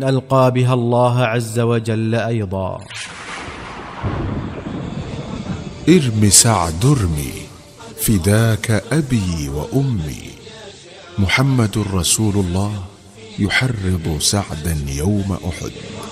نلقى بها الله عز وجل أيضا. ارم سعد ارمي فداك أبي وأمي، محمد رسول الله يحرض سعدا يوم أحد.